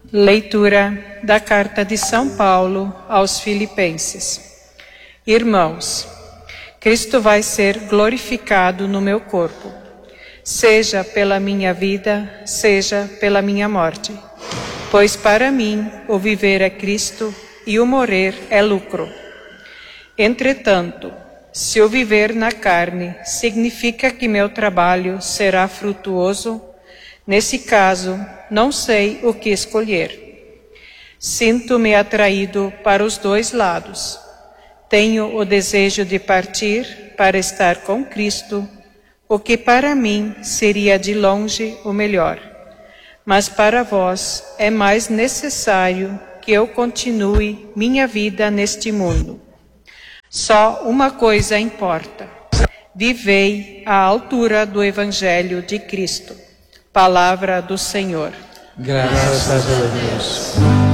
Leitura da Carta de São Paulo aos Filipenses. Irmãos, Cristo vai ser glorificado no meu corpo, seja pela minha vida, seja pela minha morte. Pois para mim o viver é Cristo e o morrer é lucro. Entretanto, se o viver na carne significa que meu trabalho será frutuoso, nesse caso, não sei o que escolher. Sinto-me atraído para os dois lados. Tenho o desejo de partir para estar com Cristo, o que para mim seria de longe o melhor. Mas para vós é mais necessário que eu continue minha vida neste mundo. Só uma coisa importa: vivei à altura do Evangelho de Cristo. Palavra do Senhor. Graças a Deus.